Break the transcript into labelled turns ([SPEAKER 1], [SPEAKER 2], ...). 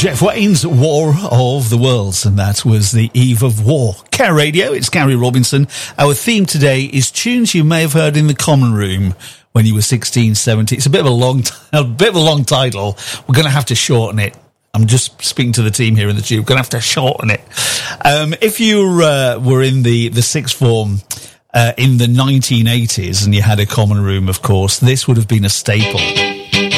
[SPEAKER 1] Jeff Wayne's War of the Worlds, and that was The Eve of War. Care Radio, it's Gary Robinson. Our theme today is tunes you may have heard in the common room when you were 16, 17. It's a bit of a long title. We're going to have to shorten it. I'm just speaking to the team here in the tube. We're going to have to shorten it. If you were in the sixth form in the 1980s and you had a common room, of course, this would have been a staple.